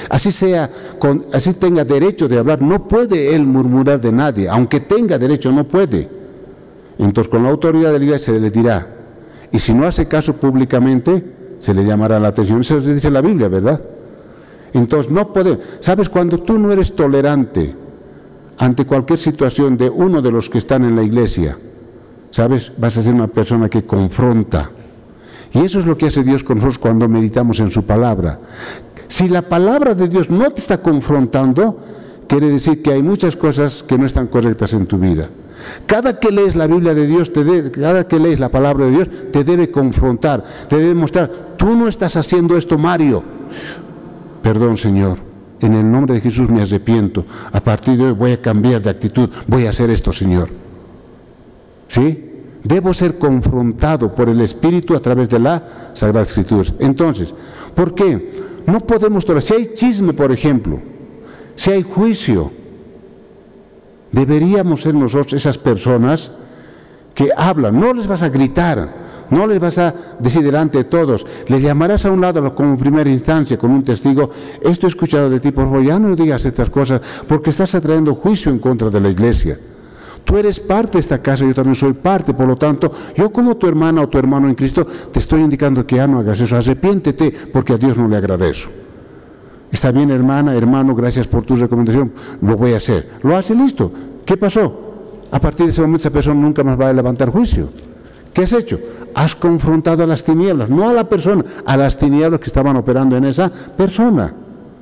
tenga derecho de hablar, no puede él murmurar de nadie, aunque tenga derecho, no puede. Entonces, con la autoridad de la iglesia se le dirá, y si no hace caso públicamente, se le llamará la atención. Eso se dice en la Biblia, ¿verdad? Entonces, no puede. ¿Sabes? Cuando tú no eres tolerante ante cualquier situación de uno de los que están en la iglesia, ¿sabes? Vas a ser una persona que confronta. Y eso es lo que hace Dios con nosotros cuando meditamos en su palabra. Si la palabra de Dios no te está confrontando, quiere decir que hay muchas cosas que no están correctas en tu vida. Cada que lees la Biblia de Dios, cada que lees la palabra de Dios, te debe confrontar, te debe mostrar, tú no estás haciendo esto, Mario. Perdón, Señor, en el nombre de Jesús me arrepiento. A partir de hoy voy a cambiar de actitud, voy a hacer esto, Señor. ¿Sí? Debo ser confrontado por el Espíritu a través de la Sagrada Escritura. Entonces, ¿por qué? No podemos tolerar. Si hay chisme, por ejemplo, si hay juicio, deberíamos ser nosotros esas personas que hablan. No les vas a gritar, no les vas a decir delante de todos. Le llamarás a un lado como primera instancia con un testigo. Esto he escuchado de ti, por favor, ya no digas estas cosas porque estás atrayendo juicio en contra de la iglesia. Tú eres parte de esta casa, yo también soy parte, por lo tanto, yo como tu hermana o tu hermano en Cristo, te estoy indicando que ya no hagas eso, arrepiéntete, porque a Dios no le agrada eso. Está bien, hermana, hermano, gracias por tu recomendación, lo voy a hacer. Lo hace, listo. ¿Qué pasó? A partir de ese momento esa persona nunca más va a levantar juicio. ¿Qué has hecho? Has confrontado a las tinieblas, no a la persona, a las tinieblas que estaban operando en esa persona.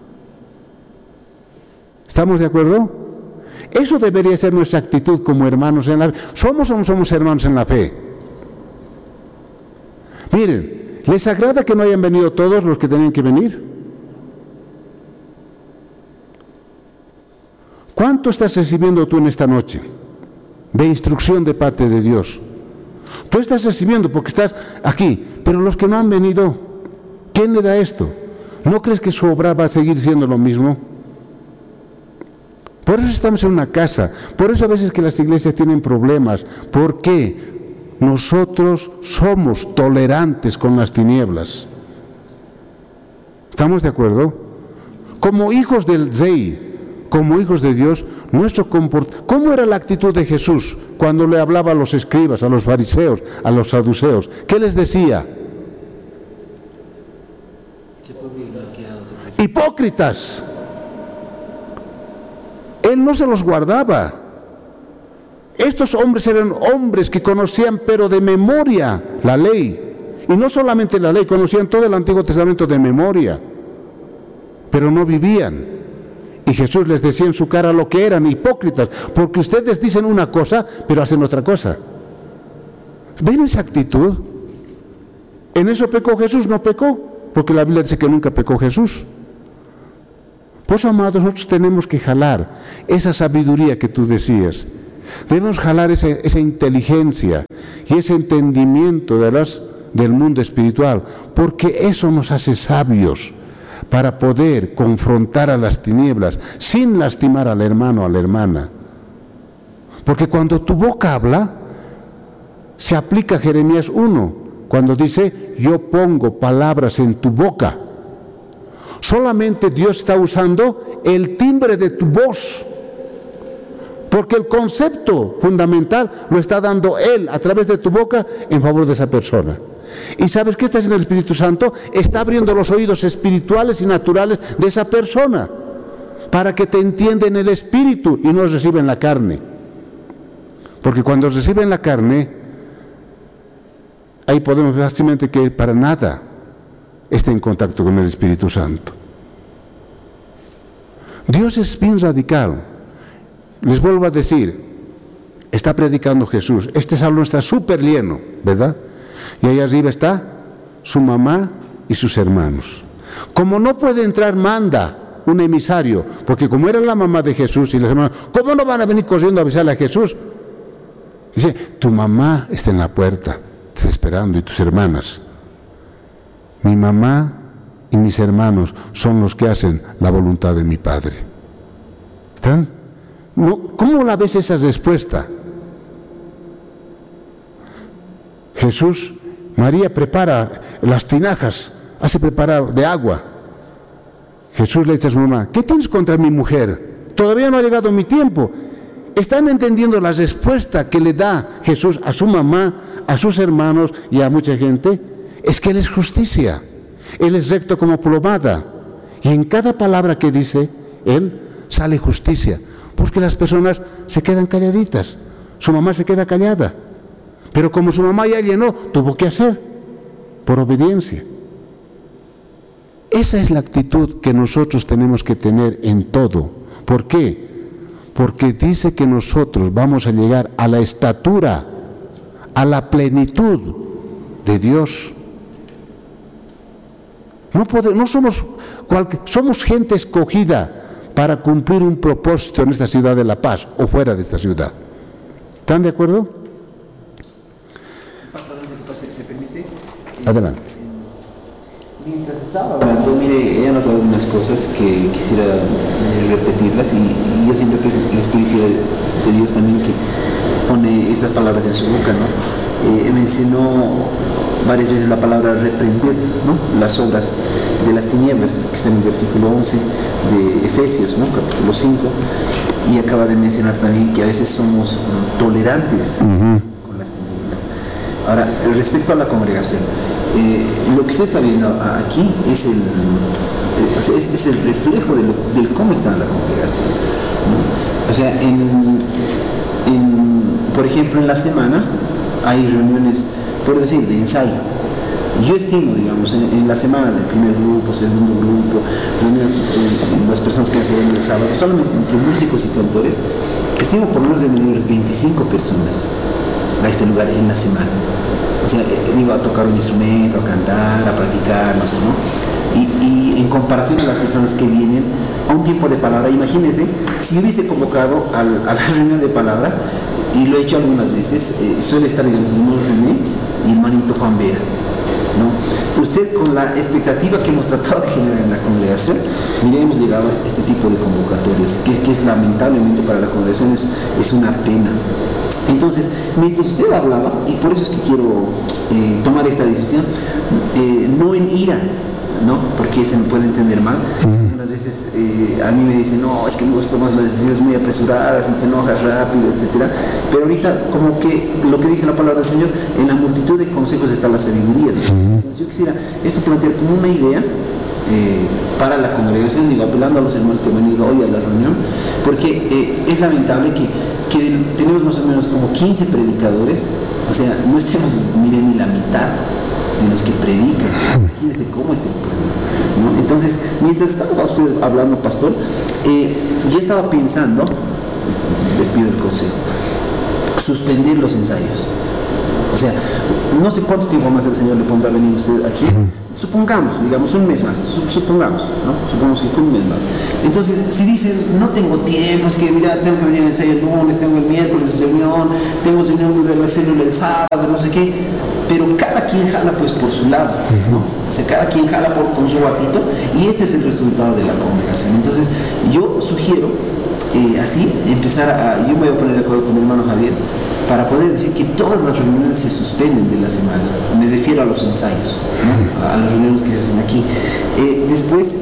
¿Estamos de acuerdo? Eso debería ser nuestra actitud como hermanos en la fe. ¿Somos o no somos hermanos en la fe? Miren, ¿les agrada que no hayan venido todos los que tenían que venir? ¿Cuánto estás recibiendo tú en esta noche de instrucción de parte de Dios? Tú estás recibiendo porque estás aquí, pero los que no han venido, ¿quién le da esto? ¿No crees que su obra va a seguir siendo lo mismo? Por eso estamos en una casa, por eso a veces que las iglesias tienen problemas, porque nosotros somos tolerantes con las tinieblas. ¿Estamos de acuerdo? Como hijos del Rey, como hijos de Dios, nuestro comportamiento. ¿Cómo era la actitud de Jesús cuando le hablaba a los escribas, a los fariseos, a los saduceos? ¿Qué les decía? Hipócritas. Él no se los guardaba. Estos hombres eran hombres que conocían, pero de memoria, la ley. Y no solamente la ley, conocían todo el Antiguo Testamento de memoria, pero no vivían. Y Jesús les decía en su cara lo que eran, hipócritas, porque ustedes dicen una cosa, pero hacen otra cosa. ¿Ven esa actitud? ¿En eso pecó Jesús? No pecó, porque la Biblia dice que nunca pecó Jesús. Pues, amados, nosotros tenemos que jalar esa sabiduría que tú decías. Debemos jalar esa inteligencia y ese entendimiento del mundo espiritual, porque eso nos hace sabios para poder confrontar a las tinieblas sin lastimar al hermano o a la hermana. Porque cuando tu boca habla, se aplica Jeremías 1, cuando dice, yo pongo palabras en tu boca. Solamente Dios está usando el timbre de tu voz, porque el concepto fundamental lo está dando Él a través de tu boca en favor de esa persona. Y sabes que estás en el Espíritu Santo, está abriendo los oídos espirituales y naturales de esa persona, para que te entienda en el Espíritu y no los reciba en la carne. Porque cuando recibe en la carne, ahí podemos ver fácilmente que para nada está en contacto con el Espíritu Santo. Dios es bien radical. Les vuelvo a decir, está predicando Jesús, este salón está súper lleno, ¿verdad? Y ahí arriba está su mamá y sus hermanos. Como no puede entrar, manda un emisario, porque como era la mamá de Jesús y los hermanos, ¿cómo no van a venir corriendo a avisarle a Jesús? Dice, tu mamá está en la puerta, te está esperando, y tus hermanas. Mi mamá y mis hermanos son los que hacen la voluntad de mi Padre. ¿Están? ¿Cómo la ves esa respuesta? Jesús, María prepara las tinajas, hace preparar de agua. Jesús le dice a su mamá, ¿qué tienes contra mi mujer? Todavía no ha llegado mi tiempo. ¿Están entendiendo la respuesta que le da Jesús a su mamá, a sus hermanos y a mucha gente? Es que Él es justicia, Él es recto como plomada, y en cada palabra que dice Él sale justicia, porque las personas se quedan calladitas. Su mamá se queda callada, pero como su mamá ya llenó, tuvo que hacer por obediencia. Esa es la actitud que nosotros tenemos que tener en todo. ¿Por qué? Porque dice que nosotros vamos a llegar a la estatura, a la plenitud de Dios. No somos somos gente escogida para cumplir un propósito en esta ciudad de La Paz o fuera de esta ciudad. ¿Están de acuerdo? Pastor, antes de que pase, ¿me permite? Adelante. Mientras estaba hablando, mire, he anotado algunas cosas que quisiera repetirlas, y yo siento que es el Espíritu de Dios también que pone estas palabras en su boca, ¿no? Mencionó varias veces la palabra reprender, ¿no? Las obras de las tinieblas, que está en el versículo 11 de Efesios, ¿no? Capítulo 5, y acaba de mencionar también que a veces somos tolerantes con las tinieblas. Ahora, respecto a la congregación, lo que usted está viendo aquí es el reflejo del cómo está la congregación, ¿no? O sea, por ejemplo, en la semana hay reuniones, por decir, de ensayo. Yo estimo, digamos, en la semana del primer grupo, segundo grupo, las personas que hacen el sábado, solamente entre músicos y cantores, estimo por lo menos de unas 25 personas a este lugar en la semana. O sea, digo, a tocar un instrumento, a cantar, a practicar, no sé, ¿no? Y en comparación a las personas que vienen a un tiempo de palabra, imagínense, si hubiese convocado a la reunión de palabra, y lo he hecho algunas veces, suele estar, digamos, el hermano René y el manito Juan Vera, ¿no? Usted, con la expectativa que hemos tratado de generar en la congregación, mire, hemos llegado a este tipo de convocatorias, que es lamentablemente para la congregación es una pena. Entonces, mientras usted hablaba, y por eso es que quiero tomar esta decisión, no en ira, ¿no? Porque se me puede entender mal. Unas veces a mí me dicen, no, es que vos tomas las decisiones muy apresuradas y te enojas rápido, etcétera. Pero ahorita, como que lo que dice la palabra del Señor, en la multitud de consejos está la sabiduría. Entonces, yo quisiera esto plantear como una idea para la congregación, digo, apelando a los hermanos que han venido hoy a la reunión, porque es lamentable que tenemos más o menos como 15 predicadores, o sea, no estemos, miren, ni la mitad de los que predican. Imagínense cómo es el pueblo, ¿no? Entonces, mientras estaba usted hablando, pastor, yo estaba pensando, les pido el consejo, suspender los ensayos. O sea, no sé cuánto tiempo más el Señor le pondrá a venir usted aquí. Supongamos, digamos, un mes más, supongamos, ¿no? Supongamos que un mes más. Entonces, si dicen, no tengo tiempo, es que mira, tengo que venir al ensayo el lunes, tengo el miércoles reunión, tengo reunión de la célula el sábado, no sé qué, pero cada quien jala pues por su lado, ¿no? O sea, cada quien jala con su ratito, y este es el resultado de la congregación. Entonces, yo sugiero, así, yo me voy a poner de acuerdo con mi hermano Javier, para poder decir que todas las reuniones se suspenden de la semana. Me refiero a los ensayos, ¿no? A las reuniones que se hacen aquí. Después,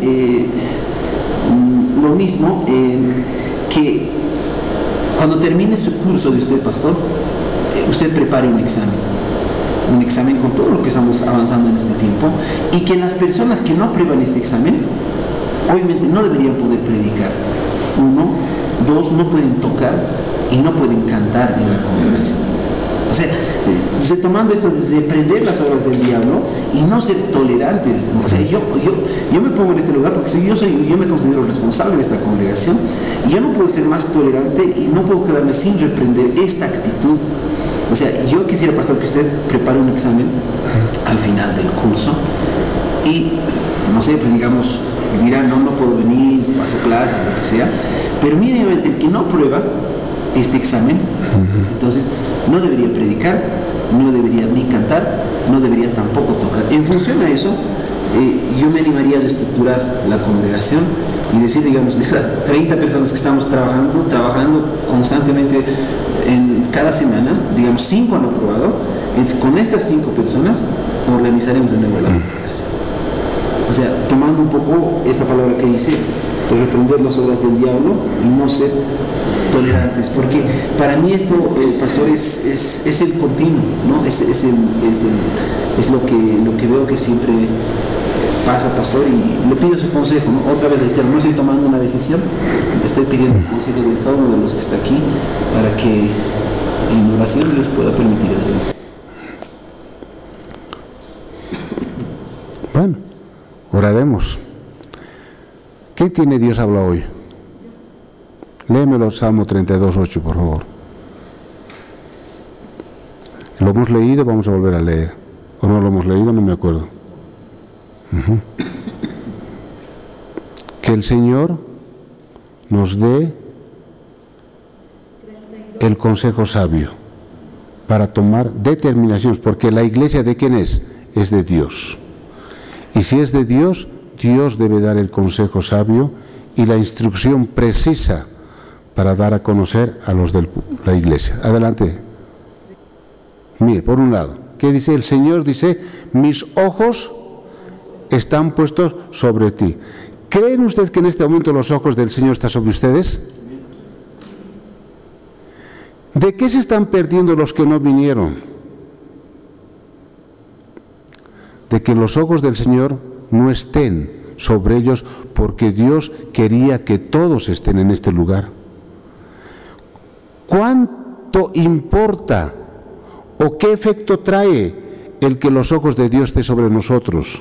lo mismo, que cuando termine su curso de usted, pastor, usted prepare un examen con todo lo que estamos avanzando en este tiempo, y que las personas que no aprueban este examen, obviamente no deberían poder predicar. 1, 2, no pueden tocar y no pueden cantar en la congregación. O sea, retomando esto de reprender las obras del diablo y no ser tolerantes. O sea, yo me pongo en este lugar porque yo me considero responsable de esta congregación, y yo no puedo ser más tolerante y no puedo quedarme sin reprender esta actitud. O sea, yo quisiera, pastor, que usted prepare un examen al final del curso y, no sé, pues digamos, dirán, no puedo venir, paso clases, lo que sea, pero mínimamente el que no prueba este examen, entonces no debería predicar, no debería ni cantar, no debería tampoco tocar. En función a eso, yo me animaría a reestructurar la congregación y decir, digamos, de las 30 personas que estamos trabajando constantemente en cada semana, digamos 5 han aprobado, con estas 5 personas organizaremos de nuevo la congregación. O sea, tomando un poco esta palabra que dice, de reprender las obras del diablo y no ser tolerantes, porque para mí esto, pastor, es el continuo, ¿no? Es lo que veo que siempre pasa, pastor, y le pido su consejo, ¿no? Otra vez reitero, no estoy tomando una decisión, estoy pidiendo el consejo de cada uno de los que está aquí para que en oración Dios pueda permitir hacer esto. Bueno, oraremos. ¿Qué tiene Dios habla hoy? Léemelo, Salmo 32:8, por favor. Lo hemos leído, vamos a volver a leer. ¿O no lo hemos leído? No me acuerdo. Que el Señor nos dé el consejo sabio para tomar determinaciones, porque la iglesia, ¿de quién es? Es de Dios. Y si es de Dios, Dios debe dar el consejo sabio y la instrucción precisa para dar a conocer a los de la iglesia. Adelante. Mire, por un lado, ¿qué dice? El Señor dice, mis ojos están puestos sobre ti. ¿Creen ustedes que en este momento los ojos del Señor están sobre ustedes? ¿De qué se están perdiendo los que no vinieron? De que los ojos del Señor no estén sobre ellos, porque Dios quería que todos estén en este lugar. ¿Cuánto importa o qué efecto trae el que los ojos de Dios estén sobre nosotros?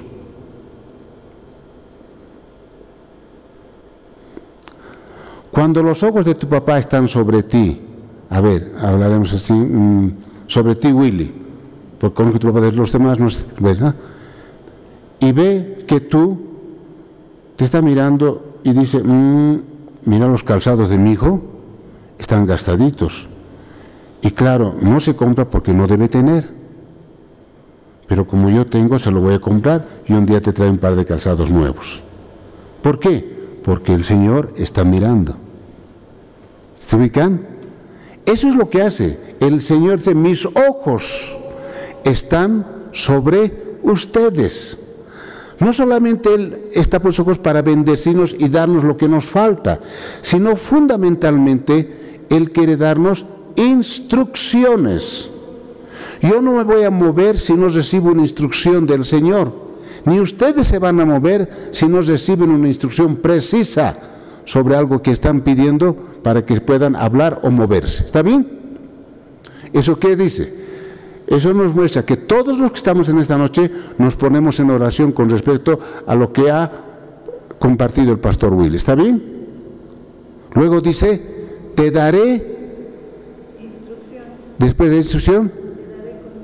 Cuando los ojos de tu papá están sobre ti, a ver, hablaremos así, sobre ti, Willy, porque con que tu papá de los demás no es, ¿verdad? Y ve que tú te está mirando y dice, mira los calzados de mi hijo, están gastaditos. Y claro, no se compra porque no debe tener. Pero como yo tengo, se lo voy a comprar y un día te trae un par de calzados nuevos. ¿Por qué? Porque el Señor está mirando. ¿Se ubican? Eso es lo que hace. El Señor dice, mis ojos están sobre ustedes. No solamente Él está por sus ojos para bendecirnos y darnos lo que nos falta, sino fundamentalmente Él quiere darnos instrucciones. Yo no me voy a mover si no recibo una instrucción del Señor, ni ustedes se van a mover si no reciben una instrucción precisa sobre algo que están pidiendo para que puedan hablar o moverse. ¿Está bien? ¿Eso qué dice? Eso nos muestra que todos los que estamos en esta noche nos ponemos en oración con respecto a lo que ha compartido el pastor Will. ¿Está bien? Luego dice, te daré instrucciones. Después de instrucción,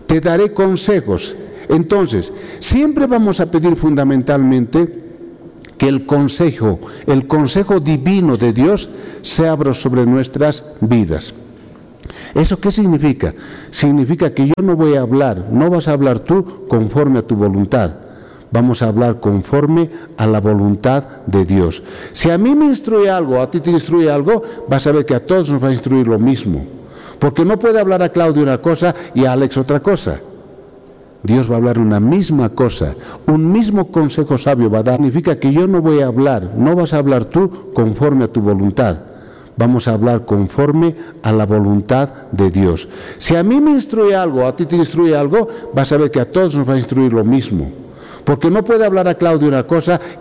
te daré consejos. Entonces, siempre vamos a pedir fundamentalmente que el consejo divino de Dios se abra sobre nuestras vidas. ¿Eso qué significa? Significa que yo no voy a hablar, no vas a hablar tú conforme a tu voluntad. Vamos a hablar conforme a la voluntad de Dios. Si a mí me instruye algo, a ti te instruye algo, vas a ver que a todos nos va a instruir lo mismo. Porque no puede hablar a Claudio una cosa y a Alex otra cosa. Dios va a hablar una misma cosa, un mismo consejo sabio va a dar. Significa que yo no voy a hablar, no vas a hablar tú conforme a tu voluntad. Vamos a hablar conforme a la voluntad de Dios. Si a mí me instruye algo, a ti te instruye algo, vas a ver que a todos nos va a instruir lo mismo. Porque no puede hablar a Claudio una cosa